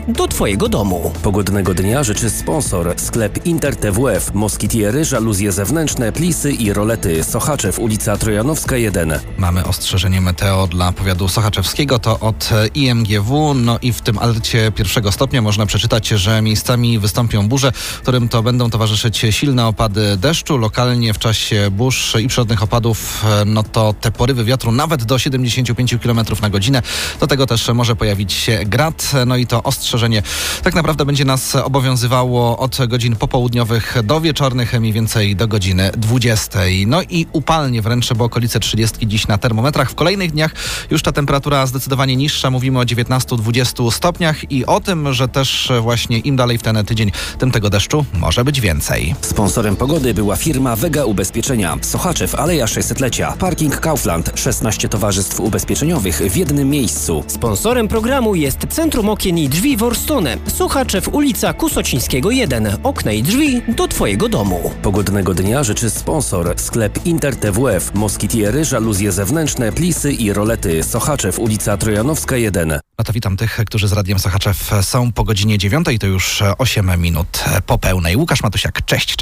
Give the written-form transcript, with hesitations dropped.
do Twojego domu. Pogodnego dnia życzy sponsor. Sklep Inter TWF. Moskitiery, żaluzje zewnętrzne, plisy i rolety. Sochaczew, ulica Trojanowska 1. Mamy ostrzeżenie meteo dla powiatu sochaczewskiego, to od IMGW. No i w tym alercie 1 stopnia można przeczytać, że miejscami wystąpią burze, którym to będą towarzyszyć silne opady deszczu. Lokalnie w czasie burz i przyrodnych opadów, no to te porywy wiatru nawet do 75 km na godzinę. Do tego też może pojawić się grad. No i to ostrzeżenie tak naprawdę będzie nas obowiązywało od godzin popołudniowych do wieczornych, mniej więcej do godziny 20. No i upalnie wręcz, bo okolice 30 dziś na termometrach. W kolejnych dniach już ta temperatura zdecydowanie niższa. Mówimy o 19-20 stopniach i o tym, że też właśnie im dalej w ten tydzień, tym tego deszczu może być więcej. Sponsorem pogody była firma Vega Ubezpieczenia. Sochaczew, Aleja 600-lecia. Parking Kaufland. 16 towarzystw ubezpieczeniowych w jednym miejscu. Sponsorem programu jest Centrum Okien i Drzwi Worstone. Sochaczew, ulica Kusocińskiego 1. Okna i drzwi do Twojego domu. Pogodnego dnia życzy sponsor. Sklep Inter TWF. Moskitiery, żaluzje zewnętrzne, plisy i rolety. Sochaczew, ulica Trojanowska 1. No to witam tych, którzy z Radiem Sochaczew są po godzinie 9. To już 8 minut po pełnej. Łukasz Matusiak, cześć.